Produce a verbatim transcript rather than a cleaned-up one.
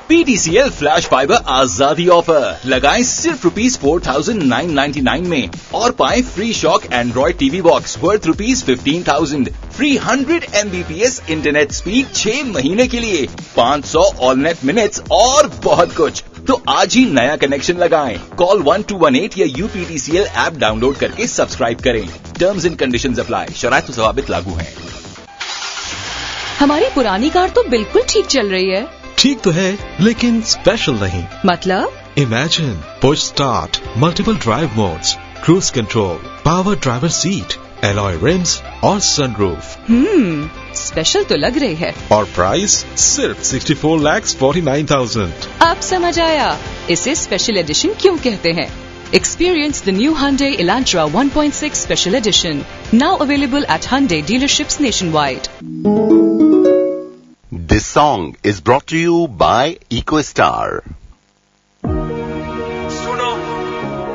PTCL flash fibre आजादी offer लगाएं सिर्फ rupees four thousand nine ninety nine में और पाएं free shock Android TV box worth rupees fifteen thousand, free hundred Mbps internet speed छह महीने के लिए, पाँच सौ ऑल नेट मिनट्स और बहुत कुछ। तो आज ही नया कनेक्शन लगाएं। Call one two one eight या यूपीटीसीएल ऐप डाउनलोड करके सब्सक्राइब करें। Terms and conditions apply. शराइत ज़वाबित लागू हैं। हमारी पुरानी कार तो बिल्कुल ठीक चल रही है। ठीक तो है, लेकिन स्पेशल नहीं। मतलब? Imagine push start, multiple drive modes, cruise control, power driver seat, alloy RIMS और सनरूफ। हम्म, स्पेशल तो लग रही है। और प्राइस सिर्फ sixty four lakh forty nine thousand. अब समझ आया इसे स्पेशल एडिशन क्यों कहते हैं। Experience the new Hyundai Elantra one point six Special Edition, now available at Hyundai dealerships nationwide. This song is brought to you by EcoStar. सुनो